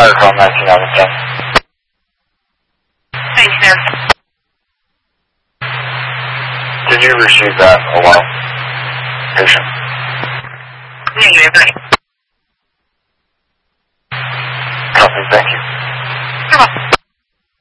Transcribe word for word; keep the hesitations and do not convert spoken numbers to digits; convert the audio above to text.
call nineteen out of ten. Thanks, sir. Did you receive that? Hello? Patient? Negative. Copy, thank you.